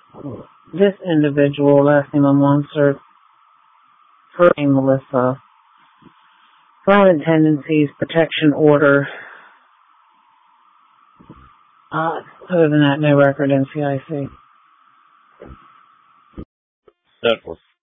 This individual, last name I'm on, sir, first name Melissa. Violent tendencies, protection order. Other than that, no record NCIC. Douglas.